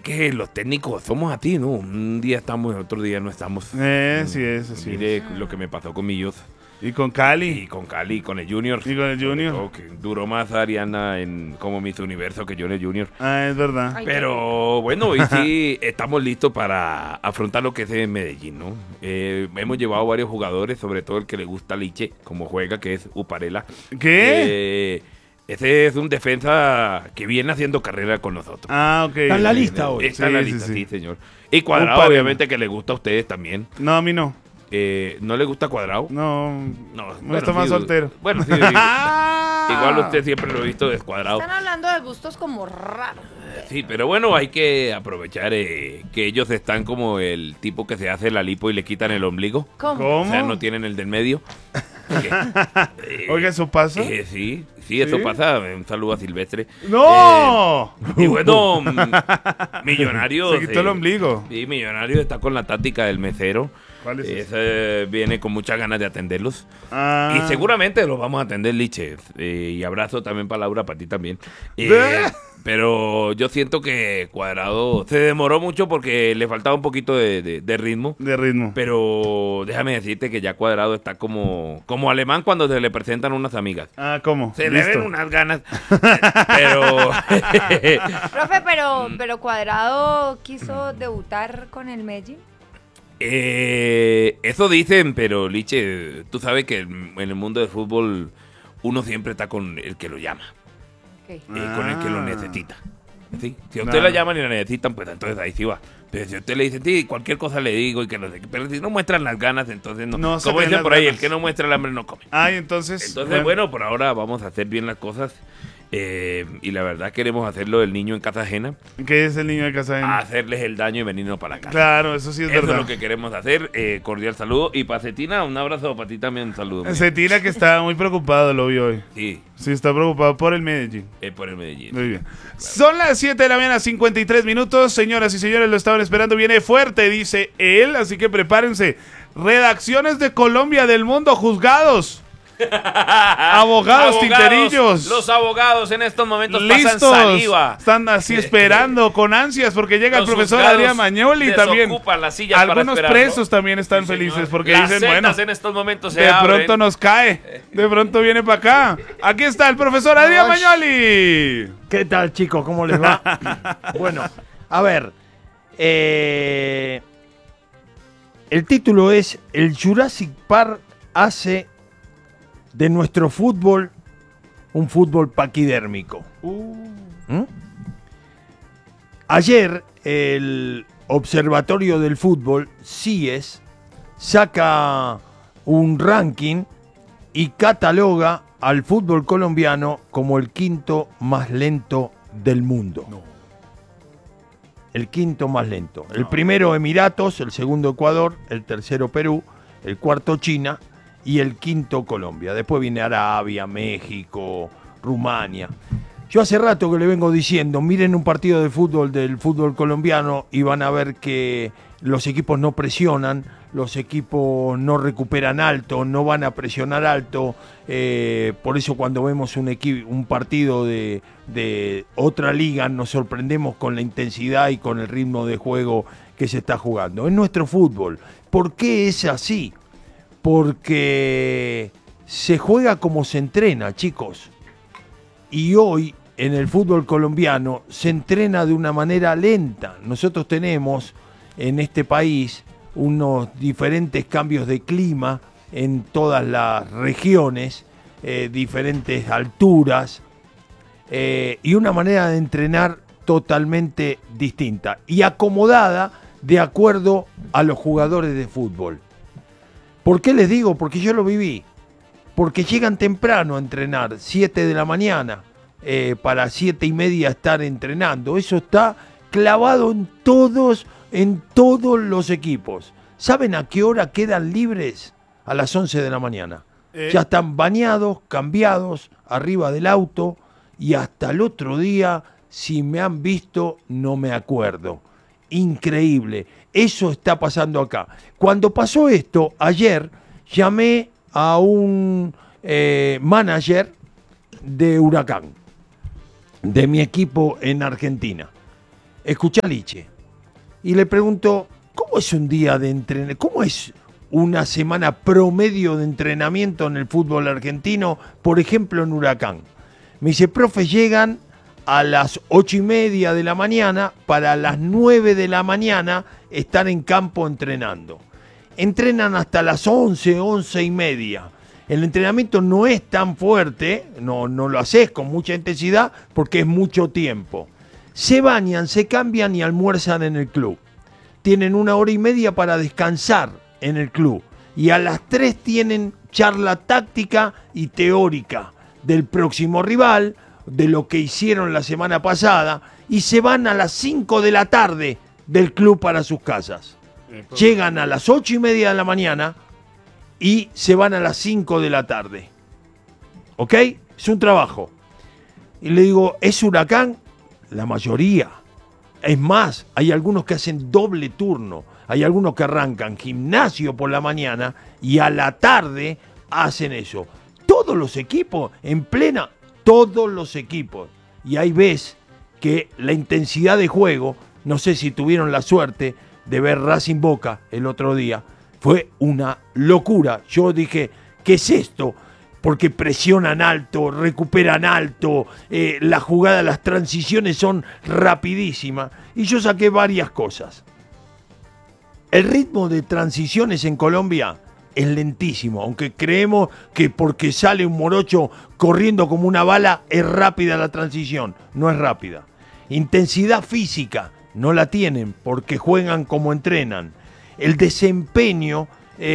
es que los técnicos somos así, ¿no? Un día estamos, otro día no estamos. Sí, es así. Mire lo que me pasó con Millos. Y con Cali. Y con Cali, y con el Junior. Y con el Junior. Todo, que duró más Ariana como Miss Universo que yo en el Junior. Ah, es verdad. Ay, Pero bueno, hoy sí estamos listos para afrontar lo que es en Medellín, ¿no? Hemos llevado varios jugadores, sobre todo el que le gusta Liche, como juega, que es Uparela. ¿Qué? Ese es un defensa que viene haciendo carrera con nosotros. Ah, ok. Está en la lista hoy. Está en la Sí, lista, sí, sí, sí. señor. Y Cuadrado, Uparela. obviamente, que le gusta a ustedes también. No, a mí no. ¿No le gusta Cuadrado? No. No, No está más soltero. Bueno, sí, igual usted siempre lo ha visto descuadrado. Están hablando de gustos como raros. Sí, pero bueno, hay que aprovechar que ellos están como el tipo que se hace la lipo y le quitan el ombligo. ¿Cómo? ¿Cómo? O sea, no tienen el del medio. Oiga, ¿eso pasa? Sí, eso ¿Sí? pasa. Un saludo a Silvestre. ¡No! Y bueno, Millonarios. Se quitó el ombligo. Sí, Millonarios está con la táctica del mesero. ¿Cuál es ese? Ese viene con muchas ganas de atenderlos. Ah. Y seguramente los vamos a atender, Liche. Y abrazo también para Laura, para ti también. Pero yo siento que Cuadrado se demoró mucho porque le faltaba un poquito de ritmo. De ritmo. Pero déjame decirte que ya Cuadrado está como alemán cuando se le presentan unas amigas. Ah, ¿cómo? Se le Listo. ven unas ganas. Pero Profe, pero Cuadrado quiso debutar con el Medellín. eso dicen, pero Liche, tú sabes que en el mundo del fútbol uno siempre está con el que lo llama. Ok. Con el que lo necesita. ¿Sí? Si a usted Claro. la llaman y la necesitan, pues entonces ahí sí va. Pero si a usted le dicen, sí, cualquier cosa le digo y que no sé qué. Pero si no muestran las ganas, entonces no. No se Como ven dicen las por ahí, ganas. el que no muestra el hambre no come. Ay, entonces. Entonces, bueno, por ahora vamos a hacer bien las cosas. Y la verdad queremos hacerlo del niño en casa ajena. ¿Qué es el niño de casa? Hacerles el daño y venirnos para acá. Claro, eso sí es Eso verdad. es lo que queremos hacer. Cordial saludo. Y para Cetina, un abrazo para ti también. Un saludo. Cetina que está muy preocupado, lo vi hoy. Sí, Sí, está preocupado por el Medellín. por el Medellín. Muy bien. Son las 7 de la mañana, 53 minutos. Señoras y señores, lo estaban esperando. Viene fuerte, dice él. Así que prepárense. Redacciones de Colombia, del mundo, juzgados. Abogados, tinterillos. Los abogados en estos momentos pasan Listos. saliva. Están así esperando con ansias porque llega el Los profesor juzgados Adrián Magnoli también. desocupan las sillas para Algunos esperarlo. presos también están Sí, felices señor. porque Las dicen, celdas bueno, en estos momentos se de abren. pronto nos cae. De pronto viene para acá. Aquí está el profesor Adrián Ay. Magnoli. ¿Qué tal, chicos? ¿Cómo les va? Bueno, a ver. El título es El Jurassic Park hace de nuestro fútbol un fútbol paquidérmico. ¿Mm? Ayer el Observatorio del Fútbol, CIES, saca un ranking y cataloga al fútbol colombiano como el quinto más lento del mundo. El quinto más lento. El primero Emiratos, el segundo Ecuador, el tercero Perú, el cuarto China y el quinto Colombia. Después viene Arabia, México, Rumania. Yo hace rato que le vengo diciendo, miren un partido de fútbol del fútbol colombiano y van a ver que los equipos no presionan, los equipos no recuperan alto, no van a presionar alto. Por eso cuando vemos un partido de otra liga nos sorprendemos con la intensidad y con el ritmo de juego que se está jugando. Es nuestro fútbol. ¿Por qué es así? Porque se juega como se entrena, chicos. Y hoy en el fútbol colombiano se entrena de una manera lenta. Nosotros tenemos en este país unos diferentes cambios de clima en todas las regiones, diferentes alturas y una manera de entrenar totalmente distinta y acomodada de acuerdo a los jugadores de fútbol. ¿Por qué les digo? Porque yo lo viví. Porque llegan temprano a entrenar, 7 de la mañana, para 7:30 estar entrenando. Eso está clavado en todos los equipos. ¿Saben a qué hora quedan libres? A las 11 de la mañana. Ya están bañados, cambiados, arriba del auto y hasta el otro día, si me han visto, no me acuerdo. Increíble. Eso está pasando acá. Cuando pasó esto, ayer llamé a un manager de Huracán, de mi equipo en Argentina. escuchá Liche. Y le pregunto, ¿cómo es un día de entrenamiento? ¿Cómo es una semana promedio de entrenamiento en el fútbol argentino, por ejemplo en Huracán? Me dice, profe, llegan a las 8:30 de la mañana para las 9 de la mañana estar en campo entrenando. Entrenan hasta las 11, 11:30. El entrenamiento no es tan fuerte, no lo haces con mucha intensidad porque es mucho tiempo. Se bañan, se cambian y almuerzan en el club. Tienen 1 hora y media para descansar en el club. Y a las 3 tienen charla táctica y teórica del próximo rival, de lo que hicieron la semana pasada, y se van a las 5 de la tarde del club para sus casas. Llegan a las 8:30 de la mañana y se van a las 5 de la tarde. ¿Ok? Es un trabajo. Y le digo, ¿es Huracán? La mayoría. Es más, hay algunos que hacen doble turno. Hay algunos que arrancan gimnasio por la mañana y a la tarde hacen eso. Todos los equipos, en plena, todos los equipos. Y ahí ves que la intensidad de juego, no sé si tuvieron la suerte de ver Racing Boca el otro día, fue una locura. Yo dije, ¿qué es esto? Porque presionan alto, recuperan alto, las jugadas, las transiciones son rapidísimas. Y yo saqué varias cosas. El ritmo de transiciones en Colombia es lentísimo, aunque creemos que porque sale un morocho corriendo como una bala es rápida la transición. No es rápida. Intensidad física no la tienen porque juegan como entrenan. El desempeño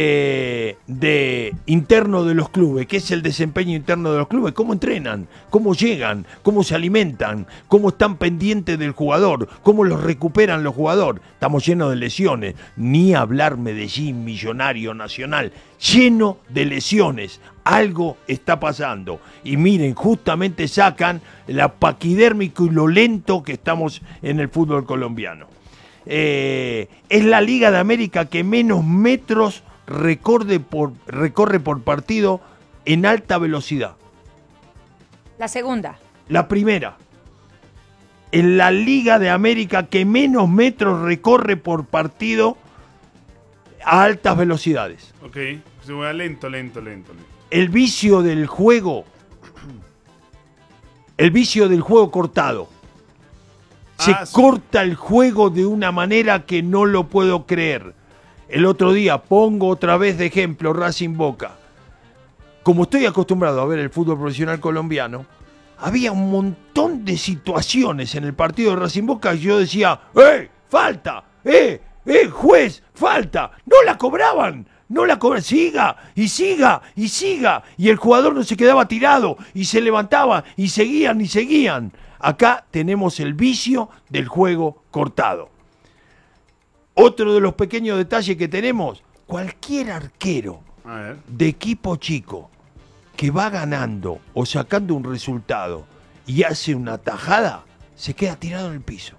interno de los clubes. ¿Qué es el desempeño interno de los clubes? ¿Cómo entrenan? ¿Cómo llegan? ¿Cómo se alimentan? ¿Cómo están pendientes del jugador? ¿Cómo los recuperan los jugadores? Estamos llenos de lesiones. Ni hablar Medellín, Millonario, Nacional. Lleno de lesiones. Algo está pasando. Y miren, justamente sacan la paquidérmico y lo lento que estamos en el fútbol colombiano. Es la Liga de América que menos metros recorre por partido en alta velocidad. La segunda. La primera. En la Liga de América que menos metros recorre por partido a altas velocidades. Ok, se va lento. El vicio del juego cortado. Se corta el juego de una manera que no lo puedo creer. El otro día, pongo otra vez de ejemplo Racing Boca. Como estoy acostumbrado a ver el fútbol profesional colombiano, había un montón de situaciones en el partido de Racing Boca y yo decía, ¡falta! ¡Juez! ¡Falta! ¡No la cobraban! Siga, y siga, y siga. Y el jugador no se quedaba tirado, y se levantaba, y seguían. Acá tenemos el vicio del juego cortado. Otro de los pequeños detalles que tenemos, cualquier arquero de equipo chico que va ganando o sacando un resultado y hace una tajada, se queda tirado en el piso.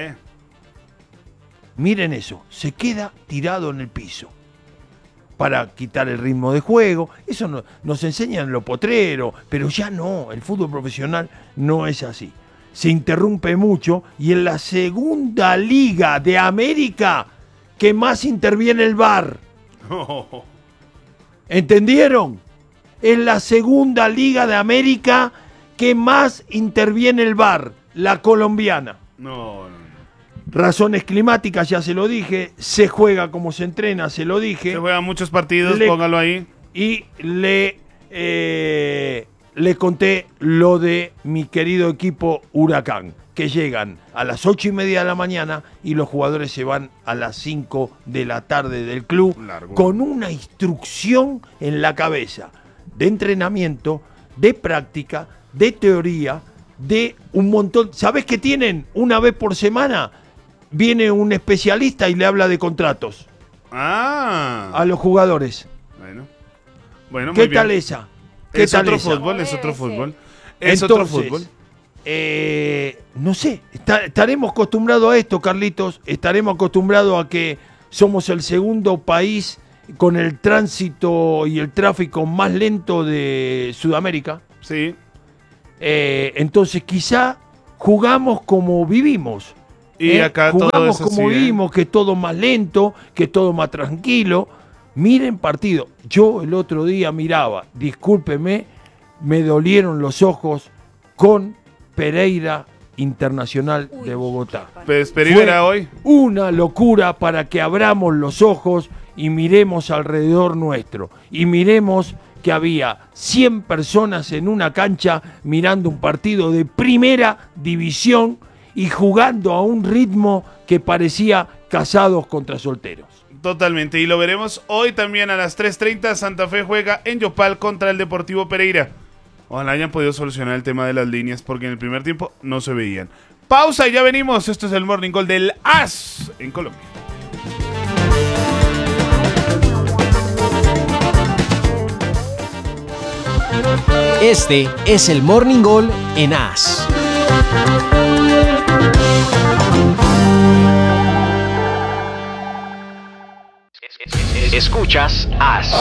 Miren eso, se queda tirado en el piso. Para quitar el ritmo de juego, eso nos enseñan los potreros, pero ya no, el fútbol profesional no es así. Se interrumpe mucho y en la segunda liga de América que más interviene el VAR. ¿Entendieron? Es la segunda liga de América que más interviene el VAR, la colombiana. No. Razones climáticas, ya se lo dije. Se juega como se entrena, se lo dije. Se juegan muchos partidos, póngalo ahí. Y le conté lo de mi querido equipo Huracán, que llegan a las 8:30 de la mañana y los jugadores se van a las 5 de la tarde del club. Largo. Con una instrucción en la cabeza de entrenamiento, de práctica, de teoría, de un montón. ¿Sabés qué tienen? Una vez por semana viene un especialista y le habla de contratos a los jugadores. Bueno, ¿qué tal esa? Es otro fútbol. No sé, estaremos acostumbrados a esto, Carlitos. Estaremos acostumbrados a que somos el segundo país con el tránsito y el tráfico más lento de Sudamérica. Sí. Entonces quizá jugamos como vivimos. Y acá todo jugamos es así, como vimos, que todo más lento, que todo más tranquilo. Miren partido. Yo el otro día miraba, discúlpeme, me dolieron los ojos con Pereira Internacional de Bogotá. Pues Pereira era hoy. Una locura para que abramos los ojos y miremos alrededor nuestro. Y miremos que había 100 personas en una cancha mirando un partido de primera división y jugando a un ritmo que parecía casados contra solteros. Totalmente, y lo veremos hoy también a las 3:30. Santa Fe juega en Yopal contra el Deportivo Pereira. Ojalá hayan podido solucionar el tema de las líneas porque en el primer tiempo no se veían. Pausa y ya venimos. Esto es el Morning Call del AS en Colombia. Este es el Morning Call en AS. Escuchas AS.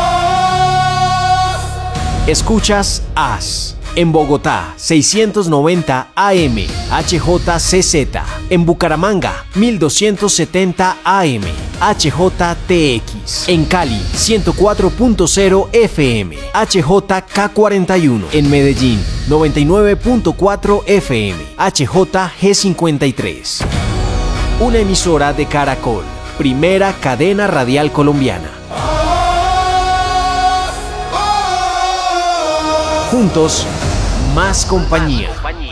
Escuchas AS. En Bogotá, 690 AM, HJCZ. En Bucaramanga, 1270 AM, HJTX. En Cali, 104.0 FM, HJK41. En Medellín, 99.4 FM, HJG53. Una emisora de Caracol, primera cadena radial colombiana. Juntos, más compañía.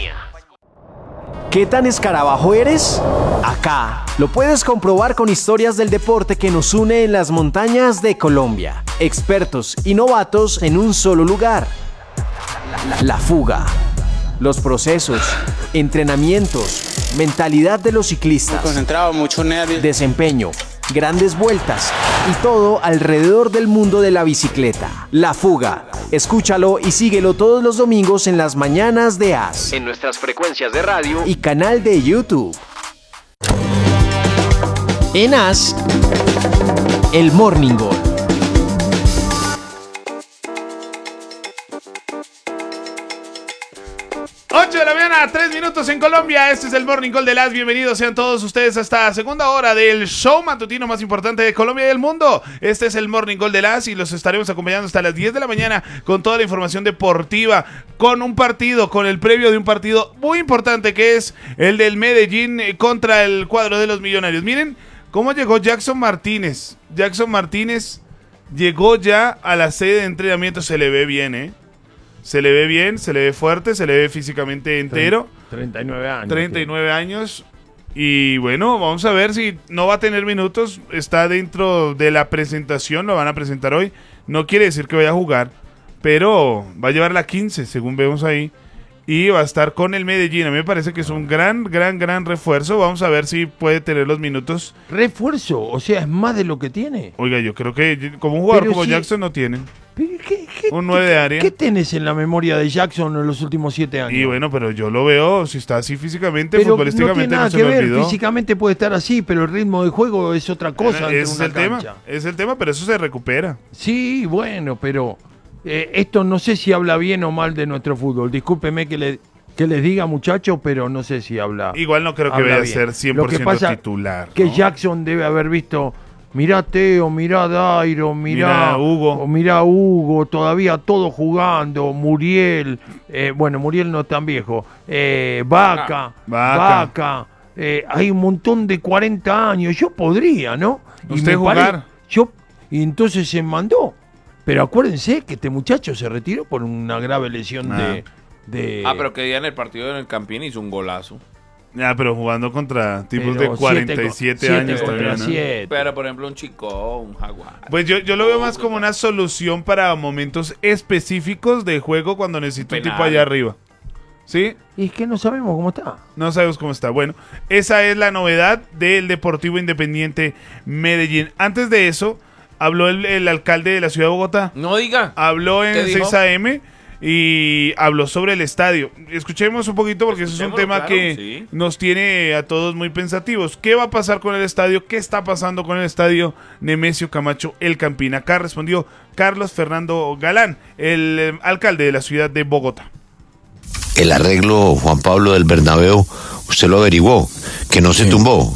¿Qué tan escarabajo eres? Acá lo puedes comprobar con historias del deporte que nos une en las montañas de Colombia. Expertos y novatos en un solo lugar. La fuga. Los procesos, entrenamientos, mentalidad de los ciclistas. Muy concentrado, mucho nervio. Desempeño, grandes vueltas y todo alrededor del mundo de la bicicleta. La Fuga. Escúchalo y síguelo todos los domingos en las mañanas de AS. En nuestras frecuencias de radio y canal de YouTube. En AS, el Morning Call. 8 de la mañana, 3 minutos en Colombia. Este es el Morning Call de las. Bienvenidos sean todos ustedes a esta segunda hora del show matutino más importante de Colombia y del mundo. Este es el Morning Call de las y los estaremos acompañando hasta las 10 de la mañana con toda la información deportiva, con un partido, con el previo de un partido muy importante que es el del Medellín contra el cuadro de los Millonarios. Miren cómo llegó Jackson Martínez. Jackson Martínez llegó ya a la sede de entrenamiento. Se le ve bien, Se le ve bien, se le ve fuerte, se le ve físicamente entero. 39 años. 39 años. Y bueno, vamos a ver si no va a tener minutos. Está dentro de la presentación, lo van a presentar hoy. No quiere decir que vaya a jugar, pero va a llevar la 15, según vemos ahí. Y va a estar con el Medellín. A mí me parece que es un gran refuerzo. Vamos a ver si puede tener los minutos. ¿Refuerzo? O sea, ¿es más de lo que tiene? Oiga, yo creo que como un jugador como Jackson no tiene. Un 9 de área. ¿Qué tenés en la memoria de Jackson en los últimos 7 años? Y bueno, pero yo lo veo, si está así físicamente, pero futbolísticamente no se tiene nada me que ver. olvidó. Físicamente puede estar así, pero el ritmo de juego es otra cosa. Es el tema, pero eso se recupera. Sí, bueno, pero esto no sé si habla bien o mal de nuestro fútbol. Discúlpeme que les diga, muchachos, pero no sé si habla. Igual no creo que vaya a ser 100% Lo que pasa titular. Que ¿no? Jackson debe haber visto. Mirá Teo, mirá Dairo, mirá Hugo. Mirá Hugo, todavía todos jugando. Muriel, bueno, Muriel no es tan viejo. Vaca. Hay un montón de 40 años. Yo podría, ¿no? ¿Usted jugar? Y entonces se mandó. Pero acuérdense que este muchacho se retiró por una grave lesión de... pero que día en el partido en el Campín hizo un golazo. Ya, pero jugando contra tipos de 47 años también, ¿no? 7. Pero, por ejemplo, un Chico, un Jaguar. Pues yo lo veo más como una solución para momentos específicos de juego cuando necesito un tipo allá arriba. ¿Sí? Y es que no sabemos cómo está. No sabemos cómo está. Bueno, esa es la novedad del Deportivo Independiente Medellín. Antes de eso, habló el alcalde de la ciudad de Bogotá. No diga. Habló en ¿Qué dijo? 6 AM y habló sobre el estadio. Escuchemos un poquito porque eso es un tema que nos tiene a todos muy pensativos. ¿Qué va a pasar con el estadio? ¿Qué está pasando con el estadio Nemesio Camacho El Campín? Acá respondió Carlos Fernando Galán, el alcalde de la ciudad de Bogotá. el arreglo, Juan Pablo, del Bernabéu, usted lo averiguó, que no se tumbó,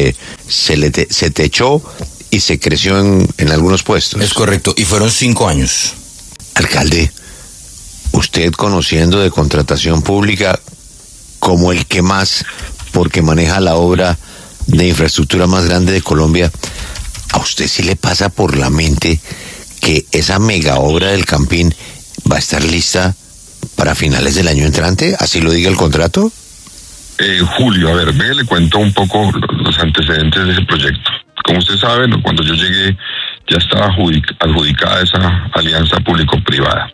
se techó y se creció en algunos puestos. Es correcto, y fueron 5 años. Alcalde, usted conociendo de contratación pública como el que más, porque maneja la obra de infraestructura más grande de Colombia, ¿a usted sí le pasa por la mente que esa mega obra del Campín va a estar lista para finales del año entrante? ¿Así lo diga el contrato? Julio, a ver, le cuento un poco los antecedentes de ese proyecto. Como usted sabe, cuando yo llegué ya estaba adjudicada esa alianza público-privada.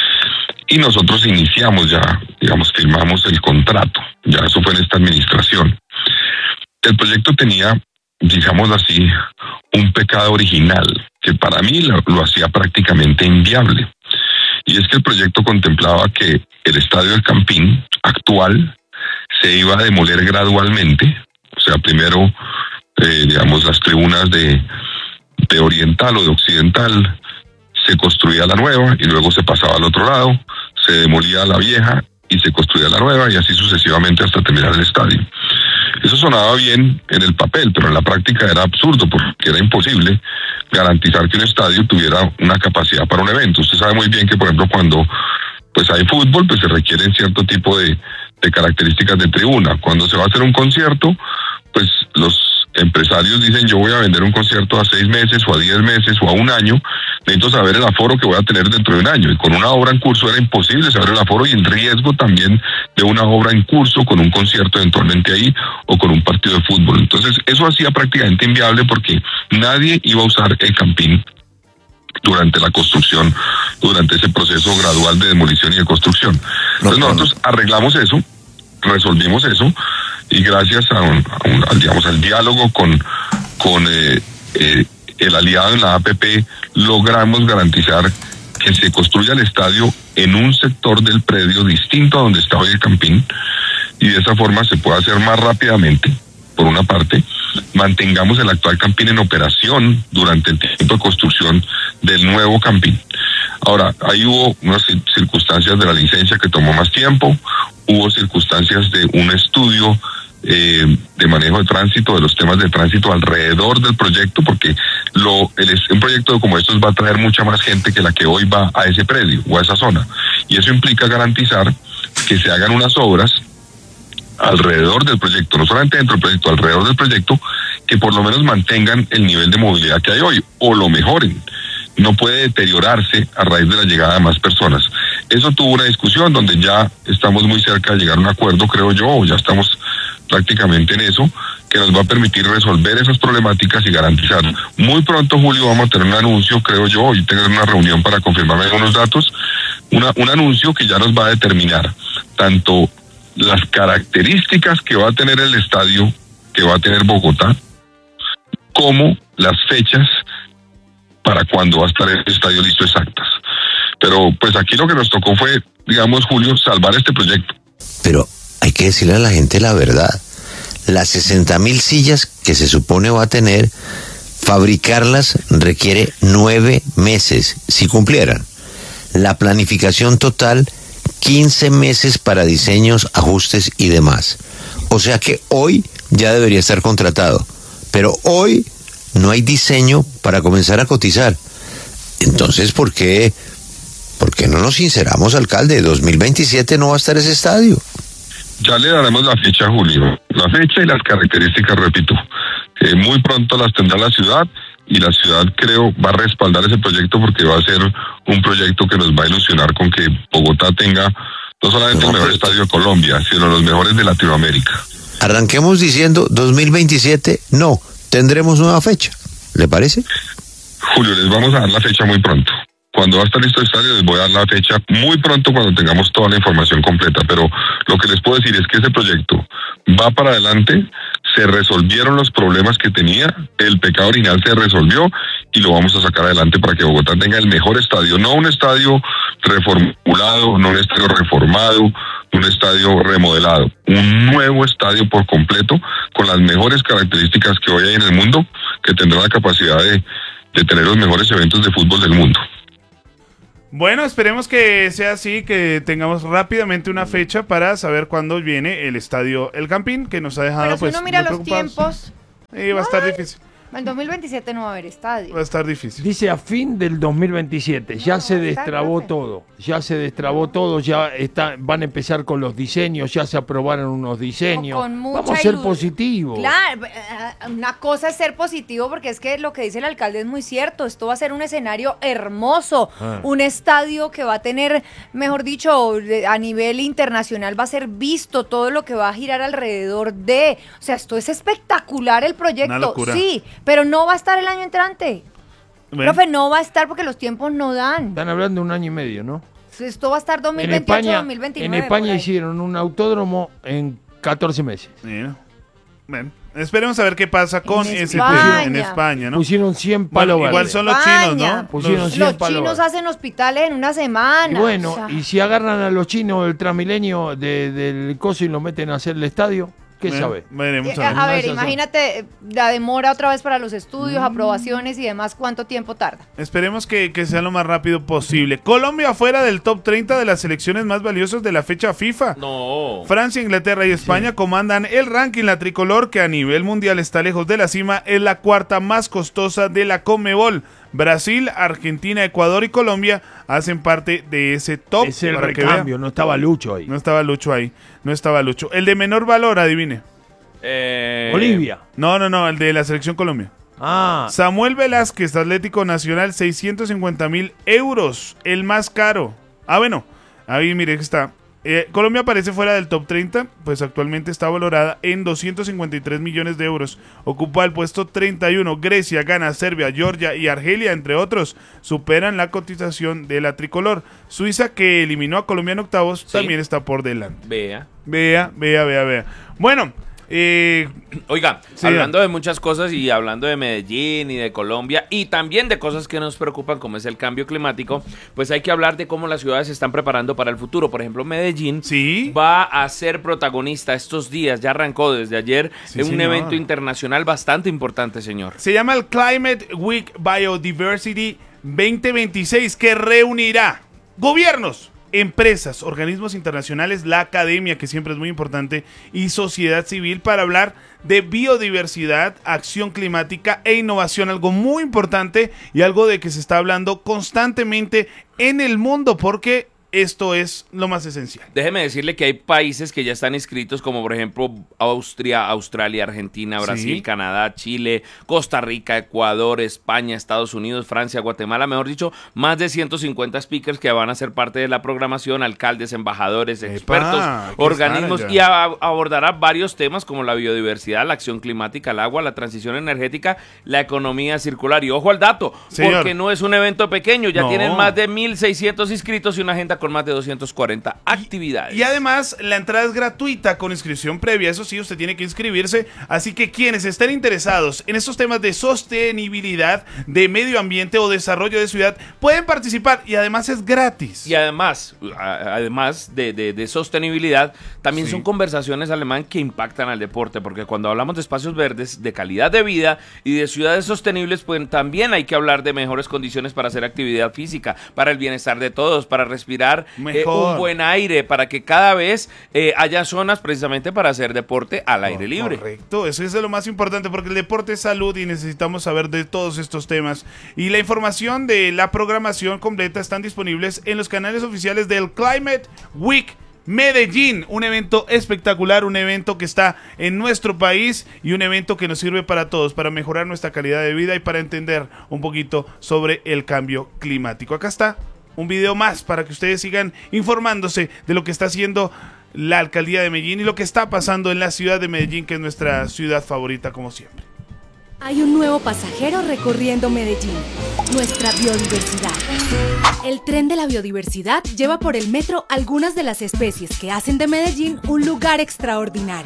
Y nosotros iniciamos ya, firmamos el contrato. Ya eso fue en esta administración. El proyecto tenía, digámoslo así, un pecado original que para mí lo hacía prácticamente inviable. Y es que el proyecto contemplaba que el estadio del Campín actual se iba a demoler gradualmente. O sea, primero, las tribunas de oriental o de occidental, se construía la nueva y luego se pasaba al otro lado, se demolía la vieja y se construía la nueva y así sucesivamente hasta terminar el estadio. Eso sonaba bien en el papel, pero en la práctica era absurdo porque era imposible garantizar que un estadio tuviera una capacidad para un evento. Usted sabe muy bien que, por ejemplo, cuando pues hay fútbol, pues se requieren cierto tipo de características de tribuna. Cuando se va a hacer un concierto, pues los empresarios dicen: yo voy a vender un concierto a 6 meses o a 10 meses o a un año, necesito saber el aforo que voy a tener dentro de un año. Y con una obra en curso era imposible saber el aforo y el riesgo también de una obra en curso con un concierto eventualmente ahí o con un partido de fútbol. Entonces eso hacía prácticamente inviable porque nadie iba a usar el Campín durante la construcción, durante ese proceso gradual de demolición y de construcción. Entonces nosotros arreglamos eso, resolvimos eso, y gracias al diálogo con el aliado en la APP, logramos garantizar que se construya el estadio en un sector del predio distinto a donde está hoy el Campín, y de esa forma se puede hacer más rápidamente. Por una parte, mantengamos el actual Campín en operación durante el tiempo de construcción del nuevo Campín. Ahora, ahí hubo unas circunstancias de la licencia que tomó más tiempo, hubo circunstancias de un estudio de manejo de tránsito, de los temas de tránsito alrededor del proyecto, porque un proyecto como estos va a traer mucha más gente que la que hoy va a ese predio o a esa zona, y eso implica garantizar que se hagan unas obras alrededor del proyecto, no solamente dentro del proyecto, alrededor del proyecto, que por lo menos mantengan el nivel de movilidad que hay hoy o lo mejoren. No puede deteriorarse a raíz de la llegada de más personas. Eso tuvo una discusión donde ya estamos muy cerca de llegar a un acuerdo, creo yo, o ya estamos prácticamente en eso, que nos va a permitir resolver esas problemáticas y garantizar. Muy pronto, Julio, vamos a tener un anuncio, creo yo, y tener una reunión para confirmarme algunos datos, un anuncio que ya nos va a determinar tanto las características que va a tener el estadio, que va a tener Bogotá, como las fechas para cuando va a estar el estadio listo exactas. Pero pues aquí lo que nos tocó fue, digamos, Julio, salvar este proyecto. Pero hay que decirle a la gente la verdad. Las 60,000 sillas que se supone va a tener, fabricarlas requiere 9 meses, si cumplieran. La planificación total, 15 meses para diseños, ajustes y demás. O sea que hoy ya debería estar contratado. Pero hoy no hay diseño para comenzar a cotizar. Entonces, ¿por qué no nos sinceramos, alcalde? 2027 no va a estar ese estadio. Ya le daremos la fecha, Julio. La fecha y las características, repito. Muy pronto las tendrá la ciudad, y la ciudad, creo, va a respaldar ese proyecto porque va a ser un proyecto que nos va a ilusionar con que Bogotá tenga no solamente el mejor estadio de Colombia, sino los mejores de Latinoamérica. Arranquemos diciendo 2027, no, tendremos nueva fecha. ¿Le parece? Julio, les vamos a dar la fecha muy pronto. Cuando va a estar listo el estadio, les voy a dar la fecha muy pronto cuando tengamos toda la información completa. Pero lo que les puedo decir es que ese proyecto va para adelante, se resolvieron los problemas que tenía, el pecado original se resolvió y lo vamos a sacar adelante para que Bogotá tenga el mejor estadio. No un estadio reformulado, no un estadio reformado, un estadio remodelado. Un nuevo estadio por completo con las mejores características que hoy hay en el mundo, que tendrá la capacidad de tener los mejores eventos de fútbol del mundo. Bueno, esperemos que sea así, que tengamos rápidamente una fecha para saber cuándo viene el estadio El Campín, que nos ha dejado Pero si pues uno mira muy los preocupados. tiempos, Va a estar difícil. en 2027 no va a haber estadio. Va a estar difícil. Dice a fin del 2027, ya se está destrabó profe. todo, ya van a empezar con los diseños, ya se aprobaron unos diseños. Con mucha Vamos a ser ilus- positivos. Claro, una cosa es ser positivo porque es que lo que dice el alcalde es muy cierto. Esto va a ser un escenario hermoso, un estadio que va a tener, mejor dicho, a nivel internacional va a ser visto todo lo que va a girar alrededor de. O sea, esto es espectacular el proyecto. Una locura. Sí, pero no va a estar el año entrante. Bueno, Profe, no va a estar porque los tiempos no dan. Están hablando de 1 año y medio, ¿no? Esto va a estar 2028, 2029. en España por ahí. hicieron un autódromo en 14 meses. bueno, esperemos a ver qué pasa con En ese España. tema en España, ¿no? Pusieron 100 Bueno, palos igual verdes. son los chinos, España. ¿no? Pusieron 100 Los palos chinos verdes. hacen hospitales en una semana. Y bueno, o sea. y si agarran a los chinos del Transmilenio del coso y lo meten a hacer el estadio, ¿qué sabe? Veremos A a ver. ver, imagínate la demora otra vez para los estudios, aprobaciones y demás, ¿cuánto tiempo tarda? Esperemos que sea lo más rápido posible. Colombia fuera del top 30 de las selecciones más valiosas de la fecha FIFA. No. Francia, Inglaterra y España comandan el ranking. La tricolor, que a nivel mundial está lejos de la cima, es la cuarta más costosa de la Conmebol. Brasil, Argentina, Ecuador y Colombia hacen parte de ese top. Es el para que recambio, vean. no estaba Lucho ahí. No estaba Lucho ahí. No estaba Lucho. El de menor valor, adivine. Bolivia. No, el de la selección Colombia. Ah, Samuel Velázquez, Atlético Nacional, 650.000 euros, el más caro. Bueno, ahí mire que está. Colombia aparece fuera del top 30, pues actualmente está valorada en 253 millones de euros. Ocupa el puesto 31. Grecia, Ghana, Serbia, Georgia y Argelia, entre otros, superan la cotización de la tricolor. Suiza, que eliminó a Colombia en octavos, Sí. también está por delante. Vea. Vea. Bueno, Oiga, Sí, hablando de muchas cosas y hablando de Medellín y de Colombia y también de cosas que nos preocupan como es el cambio climático, pues hay que hablar de cómo las ciudades se están preparando para el futuro. Por ejemplo, Medellín sí. va a ser protagonista estos días, ya arrancó desde ayer, Sí, en un señor. evento internacional bastante importante, señor. Se llama el Climate Week Biodiversity 2026, que reunirá gobiernos, empresas, organismos internacionales, la academia, que siempre es muy importante, y sociedad civil para hablar de biodiversidad, acción climática e innovación, algo muy importante y algo de que se está hablando constantemente en el mundo, porque esto es lo más esencial. Déjeme decirle que hay países que ya están inscritos, como por ejemplo Austria, Australia, Argentina, Brasil, Sí. Canadá, Chile, Costa Rica, Ecuador, España, Estados Unidos, Francia, Guatemala, mejor dicho, más de 150 speakers que van a ser parte de la programación, alcaldes, embajadores, expertos, ¿qué organismos, estará y ya? abordará varios temas como la biodiversidad, la acción climática, el agua, la transición energética, la economía circular. Y ojo al dato, Señor. porque no es un evento pequeño, ya No. tienen más de 1.600 inscritos y una agenda con más de 240 actividades. Y además, la entrada es gratuita con inscripción previa. Eso sí, usted tiene que inscribirse. Así que quienes estén interesados en estos temas de sostenibilidad, de medio ambiente o desarrollo de ciudad, pueden participar y además es gratis. Y además de sostenibilidad, también Sí. son conversaciones, Alemán, que impactan al deporte, porque cuando hablamos de espacios verdes, de calidad de vida y de ciudades sostenibles, pues también hay que hablar de mejores condiciones para hacer actividad física, para el bienestar de todos, para respirar Mejor. un buen aire, para que cada vez haya zonas precisamente para hacer deporte al aire libre. Correcto, eso es lo más importante porque el deporte es salud y necesitamos saber de todos estos temas. Y la información de la programación completa están disponibles en los canales oficiales del Climate Week Medellín, un evento espectacular, un evento que está en nuestro país y un evento que nos sirve para todos, para mejorar nuestra calidad de vida y para entender un poquito sobre el cambio climático. Acá está un video más para que ustedes sigan informándose de lo que está haciendo la alcaldía de Medellín y lo que está pasando en la ciudad de Medellín, que es nuestra ciudad favorita como siempre. Hay un nuevo pasajero recorriendo Medellín, nuestra biodiversidad. El tren de la biodiversidad lleva por el metro algunas de las especies que hacen de Medellín un lugar extraordinario.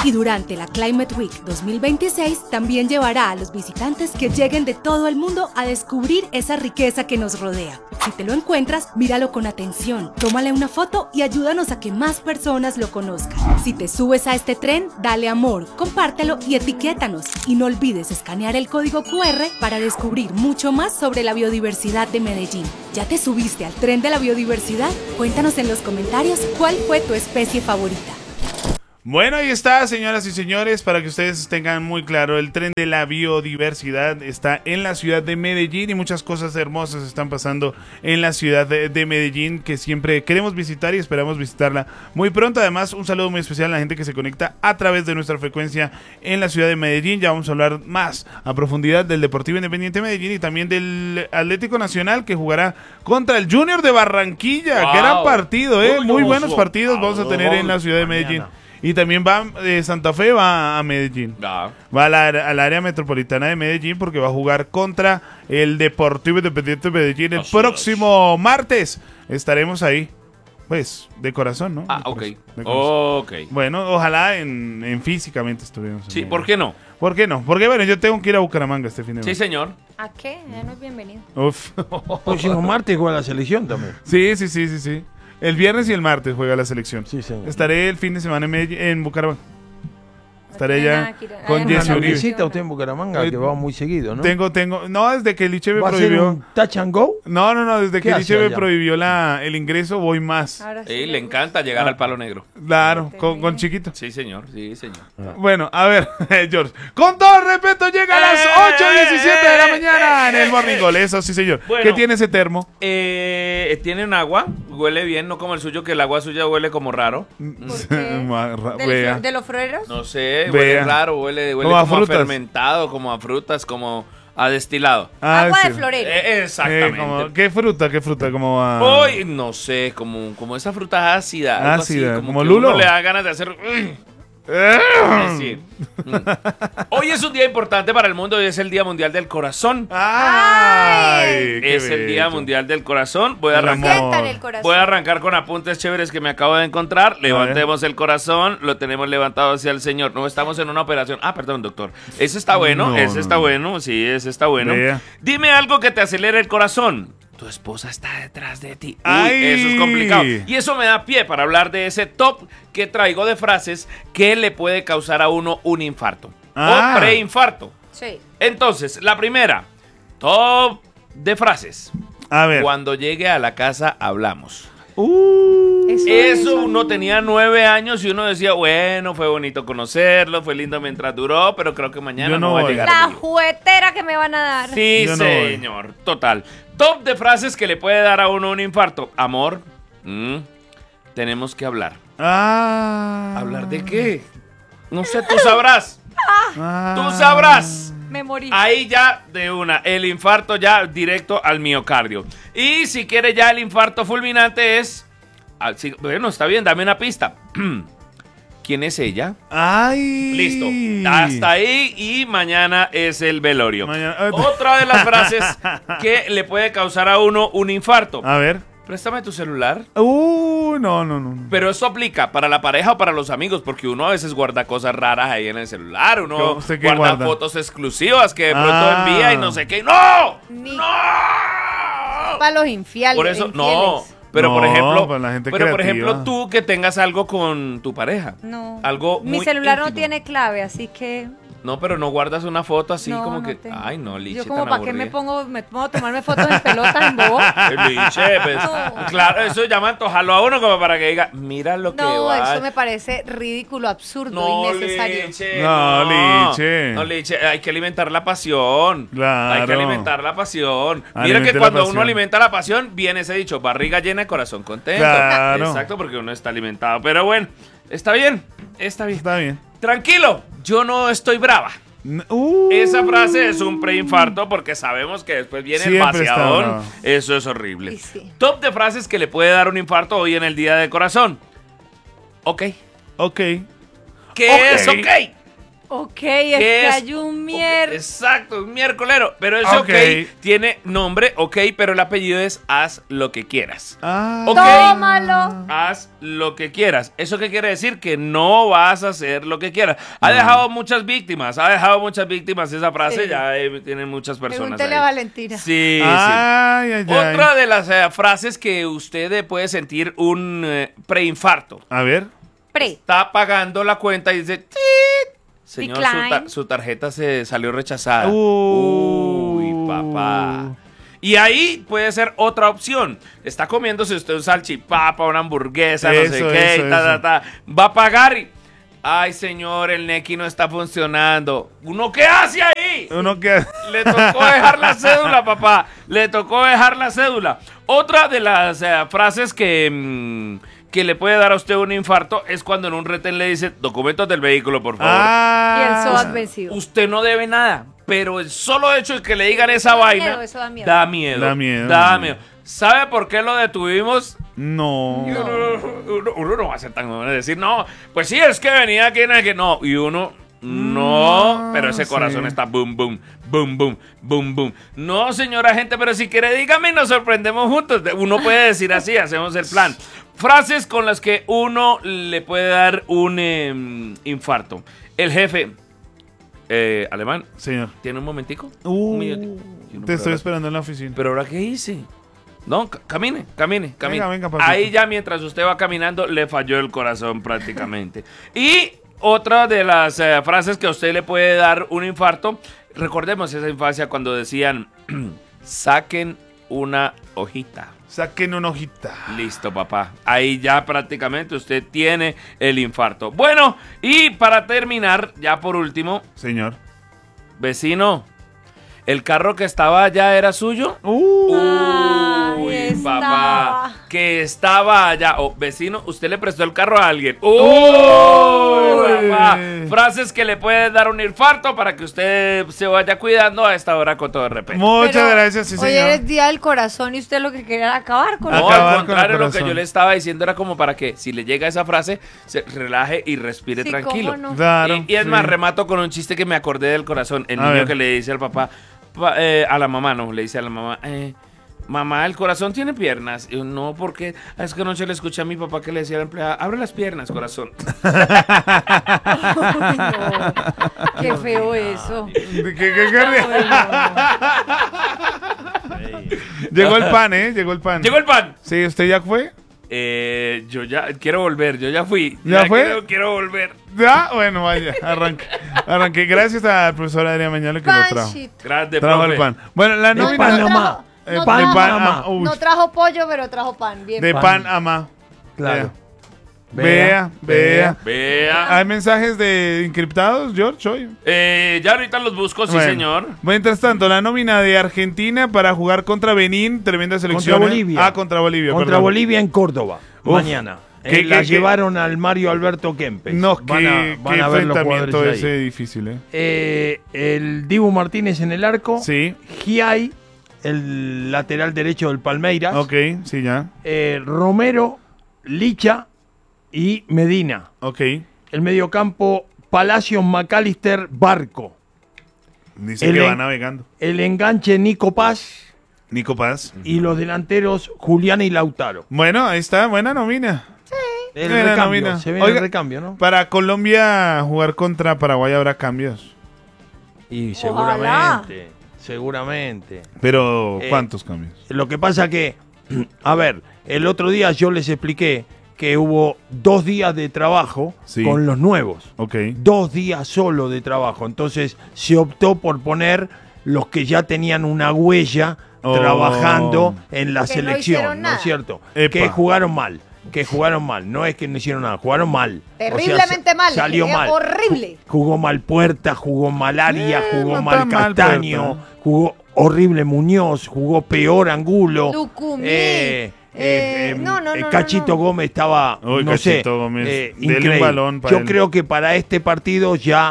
Y durante la Climate Week 2026 también llevará a los visitantes que lleguen de todo el mundo a descubrir esa riqueza que nos rodea. Si te lo encuentras, míralo con atención, tómale una foto y ayúdanos a que más personas lo conozcan. Si te subes a este tren, dale amor, compártelo y etiquétanos. Y no olvides escanear el código QR para descubrir mucho más sobre la biodiversidad de Medellín. ¿Ya te subiste al tren de la biodiversidad? Cuéntanos en los comentarios cuál fue tu especie favorita. Bueno, ahí está, señoras y señores, para que ustedes tengan muy claro, el tren de la biodiversidad está en la ciudad de Medellín y muchas cosas hermosas están pasando en la ciudad de Medellín que siempre queremos visitar y esperamos visitarla muy pronto. Además, un saludo muy especial a la gente que se conecta a través de nuestra frecuencia en la ciudad de Medellín. Ya vamos a hablar más a profundidad del Deportivo Independiente Medellín y también del Atlético Nacional que jugará contra el Junior de Barranquilla. Wow. Gran partido, muy buenos Uy, partidos vamos a tener en la ciudad de Medellín. Y también va Santa Fe va a Medellín. Va al área metropolitana de Medellín porque va a jugar contra el Deportivo Independiente de Medellín el próximo martes. Estaremos ahí. Pues, de corazón, ¿no? Ok. Bueno, ojalá en físicamente estuviéramos. Sí, ¿por qué no? ¿Por qué no? Porque bueno, yo tengo que ir a Bucaramanga este fin de semana. Sí, señor. ¿A qué? Ya no es bienvenido. Uf. Próximo martes juega la selección también. Sí. El viernes y el martes juega la selección. Sí, señor. Estaré el fin de semana en Bucaramanga. Estaré allá con Jesse ¿Una Uribe. visita usted en Bucaramanga que va muy seguido, no? Tengo. No, desde que el Liche me ¿Va a ser prohibió. un touch and go? No, desde que ¿Qué el Liche hace me allá? prohibió el ingreso, voy más. Ahora sí Sí, le encanta llegar al palo negro. Claro, con chiquito. Sí, señor. Sí, señor. Bueno, a ver, George. Con todo respeto, llega a las 8:17 de la mañana en el Morning Gol. Eso sí, señor. Bueno. ¿Qué tiene ese termo? Tienen agua, huele bien, no como el suyo, que el agua suya huele como raro. Vea. ¿De los floreros? No sé, Vea. huele raro, huele Como a como a frutas. fermentado, como a frutas, como a destilado. Agua sí. de florero. Exactamente. ¿Qué fruta? Como a... Hoy, no sé, como esa fruta ácida. algo así, Ácida, como que lulo. uno le da ganas de hacer... Sí. Hoy es un día importante para el mundo y es el Día Mundial del Corazón. ¡Ay! qué Es el Día bello. Mundial del Corazón. Voy a El arrancar. amor. Sientan el corazón. Voy a arrancar con apuntes chéveres que me acabo de encontrar. Levantemos el corazón, lo tenemos levantado hacia el Señor. No estamos en una operación. Perdón, doctor. Ese está bueno, No, ese está no. bueno, sí, ese está bueno. Vea. Dime algo que te acelere el corazón. Tu esposa está detrás de ti. Uy, ¡Ay! eso es complicado. Y eso me da pie para hablar de ese top que traigo de frases que le puede causar a uno un infarto o preinfarto. Sí. Entonces, la primera, top de frases. A ver. Cuando llegue a la casa hablamos. Eso Eso uno tenía 9 años y uno decía, bueno, fue bonito conocerlo, fue lindo mientras duró, pero creo que mañana Yo no no va a voy. llegar. La el día. juguetera que me van a dar. Sí, Yo no voy. señor, total. Top de frases que le puede dar a uno un infarto. Amor, tenemos que hablar. ¿Hablar de qué? No sé, tú sabrás. Tú sabrás. Me morí. Ahí ya de una, el infarto ya directo al miocardio. Y si quiere ya el infarto fulminante es... Bueno, está bien, dame una pista. ¿Quién es ella? ¡Ay! Listo. Hasta ahí y mañana es el velorio. Mañana- Otra de las frases que le puede causar a uno un infarto. A ver. Préstame tu celular. No. Pero eso aplica para la pareja o para los amigos, porque uno a veces guarda cosas raras ahí en el celular. Uno ¿Usted qué guarda guarda? fotos exclusivas que de pronto Ah. envía y no sé qué. ¡No! Ni ¡No! para los infieles. Por eso, no. infieles. Pero No, por ejemplo, para la gente pero por creativa. ejemplo, tú que tengas algo con tu pareja. No. Algo Mi muy celular no íntimo. tiene clave, así que. No, pero no guardas una foto así No, como no que. tengo. Ay, no, Liche, Yo como tan para qué me aburrida. pongo a tomarme fotos en pelotas en bobo. Liche, pues, No. claro, eso llama antojarlo a uno como para que diga, mira lo que No, va. eso me parece ridículo, absurdo, No, innecesario. Liche, No, Liche. No, Liche, hay que alimentar la pasión. Claro. Hay que alimentar la pasión. Mira Alimente que la cuando pasión. uno alimenta la pasión, viene ese dicho, barriga llena, corazón contento. Claro. Exacto, porque uno está alimentado. Pero bueno, está bien, está bien. Está bien. Tranquilo, yo no estoy brava. Esa frase es un preinfarto porque sabemos que después viene el Siempre está vaciadón. brava. Eso es horrible. Y sí. Top de frases que le puede dar un infarto hoy en el Día del Corazón. Ok. Ok. ¿Qué Ok. es ok? Ok, es que hay un miércoles. Exacto, un miércolero. Pero ese ok tiene nombre, ok, pero el apellido es haz lo que quieras. Ok, tómalo. haz lo que quieras. ¿Eso qué quiere decir? Que no vas a hacer lo que quieras. Ha dejado muchas víctimas esa frase. Sí. Ya tienen muchas personas Pregúntele ahí. a Valentina. Sí, Ay, sí. ay, ay. Otra de las frases que usted puede sentir un preinfarto. A ver. Está pagando la cuenta y dice, ¡tit! Señor, Decline. su tarjeta se salió rechazada. Uh. Uy, papá. Y ahí puede ser otra opción. Está comiéndose usted un salchipapa, una hamburguesa, no sé Eso, qué, eso, y ta, eso. ta, ta. Va a pagar y... Ay, señor, el Nequi no está funcionando. ¿Uno qué hace ahí? Uno que... Le tocó dejar la cédula, papá. Le tocó dejar la cédula. Otra de las frases que le puede dar a usted un infarto es cuando en un retén le dice documentos del vehículo, por favor. Y el SOAT vencido. Usted no debe nada, pero el solo hecho de que le digan esa vaina Eso da miedo. da miedo. Da miedo. Da miedo. ¿Sabe por qué lo detuvimos? No. Uno no va a ser tan bueno de decir, no, pues sí, es que venía aquí, que no. Y uno, no, pero ese corazón sí. está boom, boom, boom, boom, boom, boom. No, señora gente, pero si quiere, dígame y nos sorprendemos juntos. Uno puede decir así, hacemos el plan. Frases con las que uno le puede dar un infarto. El jefe, alemán, Señor. ¿tiene un momentico? Un minutico. Y uno, Te estoy pero esperando en la oficina. ¿pero ahora qué hice? No, camine. Venga, papito. Ahí ya mientras usted va caminando le falló el corazón prácticamente. Y otra de las frases que a usted le puede dar un infarto, recordemos esa infancia cuando decían, saquen una hojita. Saquen una hojita. Listo, papá. Ahí ya prácticamente usted tiene el infarto. Bueno, y para terminar, ya por último, Señor. vecino, ¿el carro que estaba allá era suyo? Uy, estaba. papá, que estaba allá. Oh, vecino, usted le prestó el carro a alguien. Uy, papá. Frases que le pueden dar un infarto para que usted se vaya cuidando a esta hora con todo de repente. Muchas Pero gracias, sí, hoy señor. es Día del Corazón y usted lo que quería era acabar con No, eso. Acabar al con el contrario, lo que corazón. yo le estaba diciendo era como para que si le llega esa frase, se relaje y respire Sí, tranquilo. cómo no. Claro. Y es más, sí. remato con un chiste que me acordé del corazón. El A niño ver. que le dice al papá, a la mamá, no, le dice a la mamá, mamá, ¿el corazón tiene piernas? Y yo, no, ¿por qué? Es que anoche le escuché a mi papá que le decía a la empleada, abre las piernas, corazón. Ay, no. Qué feo eso. Llegó el pan, ¿eh? Llegó el pan. Llegó el pan. Sí, ¿usted ya fue? Yo ya quiero volver, yo ya fui. ¿Ya fue? Quiero volver. ¿Ya? Bueno, vaya, arranque. Arranqué. Gracias al profesor Adrián Mañale que lo trajo. Panchito. Gracias, Trajo profe. el pan. Bueno, la De nómina... Panamá. de No pan trajo- a... uy, No trajo pollo, pero trajo pan. Bien. de pan a ma. Claro. Vea. Vea. ¿Hay mensajes de encriptados, George, hoy? Ya ahorita los busco, sí, Bueno. señor. Mientras tanto, la nómina de Argentina para jugar contra Benín, tremenda selección. Contra ¿eh? Bolivia. Contra Bolivia, Contra perdón. Bolivia en Córdoba. Uf. Mañana. ¿Qué- La qué- llevaron al Mario Alberto Kempes. No, van qué a ver los enfrentamiento jugadores ese ahí. difícil, ¿eh? El Dibu Martínez en el arco. Sí, Giai, el lateral derecho del Palmeiras. ok, sí, ya. Romero, Licha y Medina. Ok. El mediocampo, Palacios, McAllister, Barco. Dice que va navegando. El enganche, Nico Paz. Nico Paz. Y los delanteros, Julián y Lautaro. Bueno, ahí está, buena nómina. El Buena recambio, nómina. se viene Oiga, el recambio, ¿no? Para Colombia jugar contra Paraguay habrá cambios. Y Ojalá. seguramente. Pero, Eh, ¿cuántos cambios? Lo que pasa que, a ver, el otro día yo les expliqué que hubo 2 días de trabajo Sí. con los nuevos. Ok. 2 días solo de trabajo. Entonces se optó por poner los que ya tenían una huella Oh. trabajando en la Que no selección, hicieron ¿no es nada. cierto? Epa. Que jugaron mal. No es que no hicieron nada, jugaron mal. Terriblemente sa- mal. Salió mal. Horrible. Jugó mal Puerta, jugó mal Aria, jugó no mal está mal Castaño, Puerta. jugó horrible Muñoz, jugó peor Angulo. Lucumí. No, Cachito Gómez estaba, Uy, no Cachito sé, Gómez, dele un increíble. balón para Yo él. creo que para este partido ya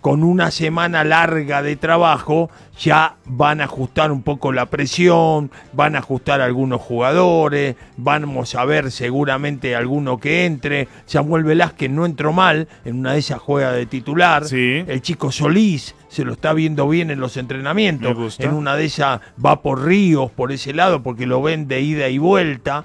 con una semana larga de trabajo ya van a ajustar un poco la presión, van a ajustar algunos jugadores, vamos a ver seguramente alguno que entre. Samuel Velázquez no entró mal, en una de esas juega de titular. Sí. El chico Solís se lo está viendo bien en los entrenamientos. Me gusta. En una de esas va por Ríos, por ese lado, porque lo ven de ida y vuelta.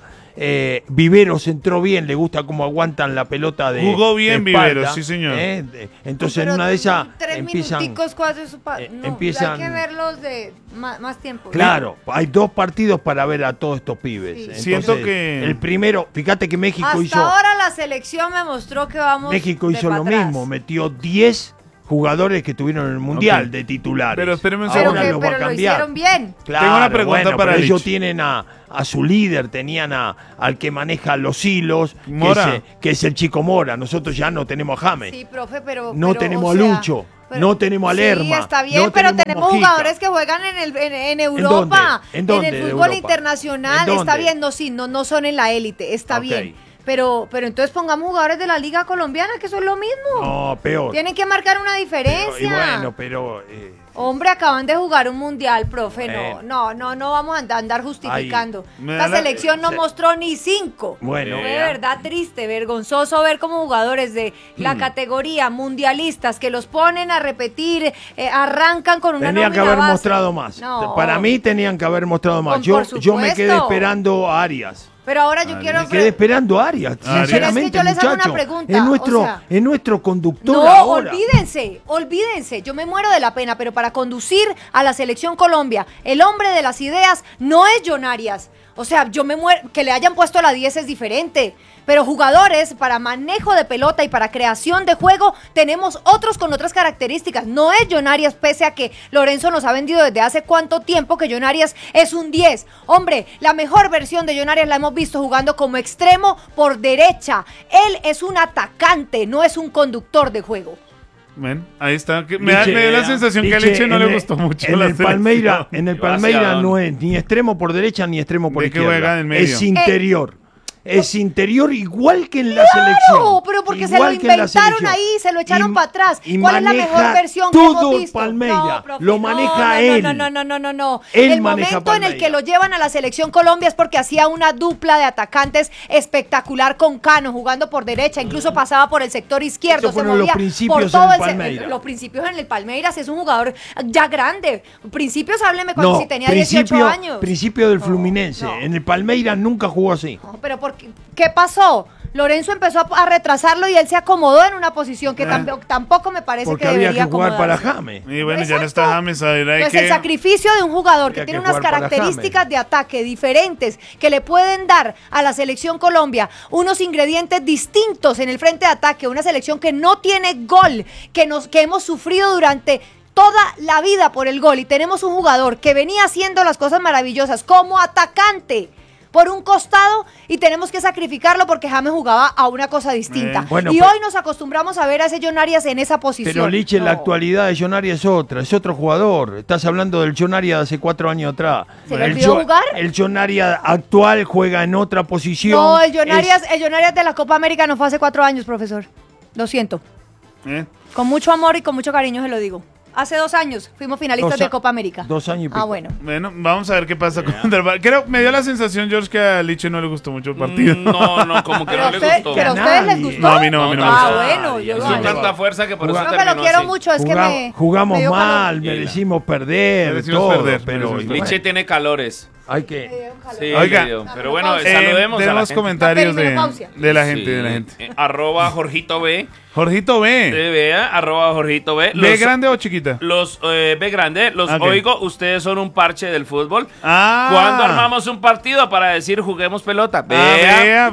Viveros entró bien, le gusta cómo aguantan la pelota de Jugó bien de espalda, Viveros, sí señor. Entonces Pero en una de esas tres empiezan... minuticos, no, empiezan- hay que verlos de más tiempo. Claro, hay 2 partidos para ver a todos estos pibes. Sí. Entonces, Siento que- el primero, fíjate que México Hasta hizo ahora la selección me mostró que vamos México de hizo pa' lo atrás. mismo, metió 10 jugadores que tuvieron en el Mundial Ok. de titulares. Pero espéreme un Pero, segundo. Ahora que, lo va a pero lo cambiar. hicieron bien. Claro, Tengo una pregunta bueno, para pero ellos Lich. tienen a su líder, tenían al que maneja los hilos, Mora. que es el chico Mora. Nosotros ya no tenemos a James. Sí, profe, pero... No pero, tenemos o a sea, Lucho, no tenemos a Lerma, Sí, está bien, no pero tenemos a tenemos Mojica. jugadores que juegan en Europa, ¿En dónde el de fútbol Europa? internacional, ¿En está dónde? bien, no son en la élite, está Ok. bien. Pero entonces pongamos jugadores de la Liga Colombiana, que eso es lo mismo. No, peor. Tienen que marcar una Pero- diferencia. y bueno, pero... Hombre, acaban de jugar un mundial, profe. Bueno. No vamos a andar justificando. Me Esta da la- selección no se- mostró ni 5. Bueno. Fue de verdad triste, vergonzoso ver como jugadores de la categoría mundialistas que los ponen a repetir, arrancan con una Tenían que nómina haber base. mostrado más. No. Para mí tenían que haber mostrado más. Por Yo me supuesto. quedé esperando a Arias. Pero ahora yo quiero... Me quedé esperando a Arias, Arias. sinceramente, Pero es que yo les hago una muchacho. pregunta, Es nuestro, o sea- es nuestro conductor No, ahora. olvídense, yo me muero de la pena, pero para conducir a la selección Colombia, el hombre de las ideas no es John Arias. O sea, yo me muero, que le hayan puesto la 10 es diferente, pero jugadores para manejo de pelota y para creación de juego tenemos otros con otras características. No es John Arias, pese a que Lorenzo nos ha vendido desde hace cuánto tiempo que John Arias es un 10. Hombre, la mejor versión de John Arias la hemos visto jugando como extremo por derecha. Él es un atacante, no es un conductor de juego. Ven, ahí está. Me da la sensación que a Liche, Liche no en le el- gustó mucho en la el Palmeira, selección. en el ¿Qué va Palmeira hacia no dónde? es ni extremo por derecha ni extremo por ¿De qué izquierda. juega en medio? Es interior. Es interior igual que en la Claro, selección. pero porque se Igual lo que en la inventaron selección. ahí, se lo echaron Y- para atrás. y ¿Cuál es la maneja mejor versión que todo hemos el visto? Palmeira. No, profe, Lo maneja él. No. Él El maneja momento en el Palmeira. que lo llevan a la selección Colombia es porque hacía una dupla de atacantes espectacular con Cano jugando por derecha, incluso pasaba por el sector izquierdo, Esos se fueron los movía principios por todo en el el Palmeira. los principios en el Palmeiras. Es un jugador ya grande. Principios, hábleme cuando si tenía 18 años. Principio del Fluminense. no. En el Palmeiras nunca jugó así. No, pero ¿qué pasó? Lorenzo empezó a retrasarlo y él se acomodó en una posición que tampoco me parece Porque que había debería que jugar para acomodarse. James. Y bueno, ya no Exacto. está James. A ver, hay Pues el que... sacrificio de un jugador que Había tiene que unas jugar para características James. de ataque diferentes que le pueden dar a la selección Colombia unos ingredientes distintos en el frente de ataque, una selección que no tiene gol, que hemos sufrido durante toda la vida por el gol y tenemos un jugador que venía haciendo las cosas maravillosas como atacante por un costado y tenemos que sacrificarlo porque James jugaba a una cosa distinta. Bueno, y pero- hoy nos acostumbramos a ver a ese John Arias en esa posición. Pero Liche, la No. actualidad de John Arias es otra, es otro jugador. Estás hablando del John Arias de hace 4 años atrás. ¿Se le olvidó jugar? El John Arias actual juega en otra posición. No, el John Es- Arias de la Copa América no fue hace 4 años, profesor. Lo siento. Con mucho amor y con mucho cariño se lo digo. Hace 2 años fuimos finalistas de Copa América. 2 años y pico. Ah, bueno. Bueno, vamos a ver qué pasa con Creo, me dio la sensación, George, que a Liche no le gustó mucho el partido. No, como que Pero, no le gustó. pero a ustedes les gustó. No, a mí no, a mí no me Ah, gustó. bueno. Yo Hizo no. tanta fuerza que por eso Profe, terminó lo quiero así. mucho, es que me Jugamos me dio calor. mal, merecimos perder, Merecimos todo, perder, pero merecimos bueno, Liche tiene calores. hay que... Sí, Oiga, le dio. Pero bueno, saludemos a la tenemos gente. comentarios La perimenopausia. de la Sí, gente, de la gente. Arroba Jorgito B. Jorgito B. Vea, arroba Jorgito B. ¿B grande o chiquita? Los B grande, los Ok. oigo, ustedes son un parche del fútbol. Ah. ¿Cuándo armamos un partido para decir juguemos pelota? Vea.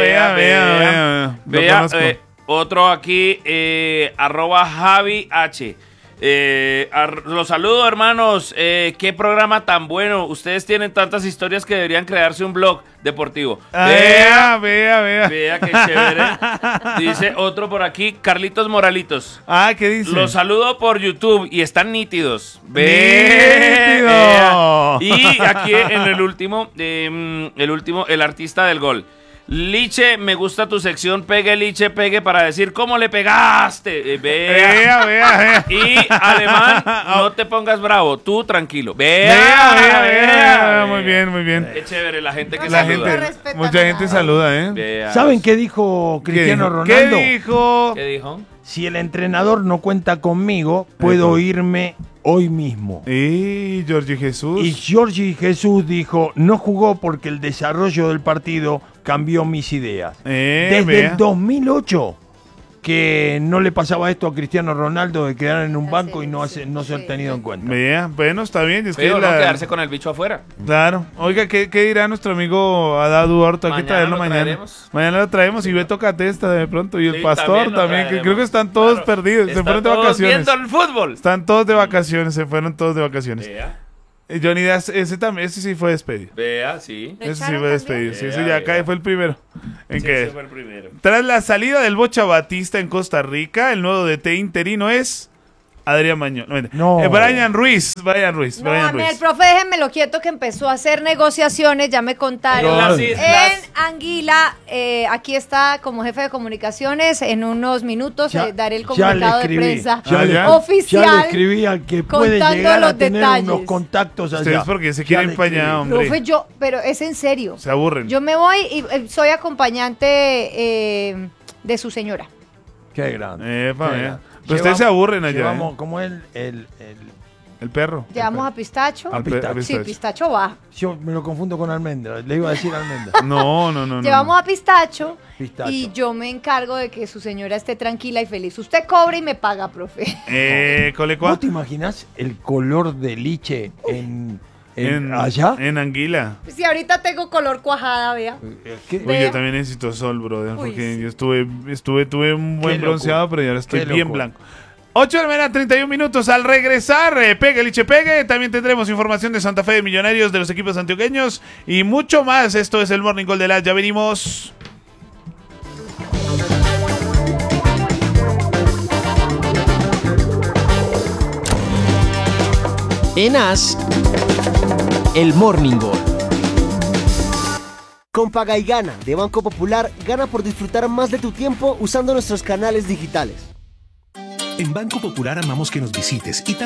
Lo Vea, conozco. otro aquí, arroba Javi H. Los saludo, hermanos. Qué programa tan bueno. Ustedes tienen tantas historias que deberían crearse un blog deportivo. Vea. Vea qué chévere. Dice otro por aquí, Carlitos Moralitos. Ah, ¿qué dice? Los saludo por YouTube y están nítidos. ¡Nítido! Vea. Y aquí en el último, el artista del gol. Liche, me gusta tu sección, pegue, Liche, pegue, para decir cómo le pegaste. Vea. Y Alemán, no te pongas bravo, tú tranquilo. Vea. Muy bien. Qué chévere la gente que La saluda. gente, mucha gente saluda, ¿eh? Vea. ¿Saben qué dijo Cristiano Ronaldo? ¿Qué dijo? ¿Qué dijo? Si el entrenador no cuenta conmigo, puedo irme hoy mismo. Y Jorge Jesús. Y Jorge Jesús dijo, no jugó porque el desarrollo del partido cambió mis ideas. Desde vea. el 2008 que no le pasaba esto a Cristiano Ronaldo de quedar en un banco y no ser tenido en cuenta. Vea, bueno, está bien. Es que Pero no quedarse con el bicho afuera. Claro. Oiga, ¿qué dirá nuestro amigo Adá Duarte? Hay que Mañana traerlo lo mañana. traeremos. Mañana lo traemos y Beto Catesta de pronto. Y el Sí, pastor lo también, que traeremos. creo que están todos Claro. perdidos. Se Están fueron de todos vacaciones. viendo el fútbol. Están todos de vacaciones, se fueron todos de vacaciones. Vea, Johnny Das, ese sí fue despedido. vea, sí. ¿Lo Ese sí echaron fue también? despedido. Sí, ese Vea, ya vea. acá fue el primero. ¿En Sí, qué? ese fue el primero. Tras la salida del Bocha Batista en Costa Rica, el nuevo DT interino es Adrián Mañón. No. Brian Ruiz. Brian Ruiz. No, Brian a mí el Ruiz. profe, déjenmelo quieto que empezó a hacer negociaciones, ya me contaron. Las En islas. Anguila, aquí está como jefe de comunicaciones, en unos minutos daré el ya le comunicado de escribí, prensa ya le- oficial. Ya le escribí al que puede contando llegar a los tener detalles. unos contactos allá. Ustedes porque se Ya quieren le escribí. empañar, hombre. Profe, pero es en serio. Se aburren. Yo me voy y soy acompañante de su señora. Qué grande. Epa, Qué vea. grande. Pero ustedes se aburren allá. Llevamos, como el perro. Llevamos a Pistacho. A Pistacho. Sí, Pistacho va. Yo me lo confundo con almendra. Le iba a decir almendra. No. Llevamos a Pistacho, Pistacho. y yo me encargo de que su señora esté tranquila y feliz. Usted cobra y me paga, profe. Colecua. ¿Vos te imaginás el color de liche allá? En Anguila. Si ahorita tengo color cuajada, vea. ¿Qué? Uy, Vea. yo también necesito sol, brother. Uy, Porque sí. yo tuve un buen Qué bronceado, locura. pero ya ahora estoy Qué bien locura. blanco. 8 de la mañana, 31 minutos. Al regresar, pegue, Liche, pegue. También tendremos información de Santa Fe de Millonarios, de los equipos antioqueños y mucho más. Esto es el Morning Call de las. Ya venimos. En AS, el Morning Call. Con Paga y Gana de Banco Popular, gana por disfrutar más de tu tiempo usando nuestros canales digitales. En Banco Popular amamos que nos visites y